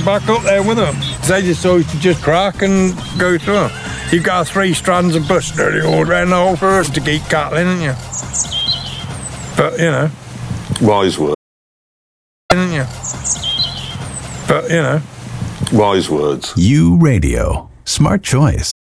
back up there with them. They just always to just crack and go through them. You've got 3 strands of bush nearly all around the whole forest to keep cattle in, haven't you? But, you know. Wise words. Haven't you? But, you know. Wise words. U Radio. Smart choice.